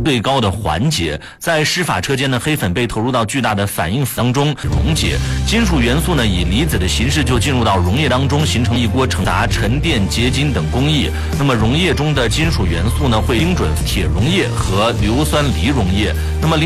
对高的环节。在湿法车间呢，黑粉被投入到巨大的反应当中溶解，金属元素呢以离子的形式就进入到溶液当中，形成一锅盛杂沉淀结晶等工艺。那么溶液中的金属元素呢会精准铁溶液和硫酸锂溶液。那么